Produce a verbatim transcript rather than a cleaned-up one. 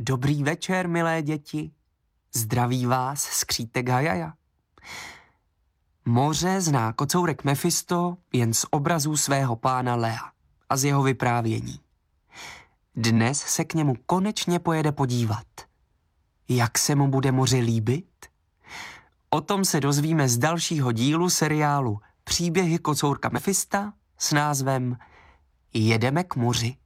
Dobrý večer, milé děti. Zdraví vás skřítek Hajaja. Moře zná kocourek Mefisto jen z obrazů svého pána Lea a z jeho vyprávění. Dnes se k němu konečně pojede podívat. Jak se mu bude moře líbit? O tom se dozvíme z dalšího dílu seriálu Příběhy kocourka Mefista s názvem Jedeme k moři.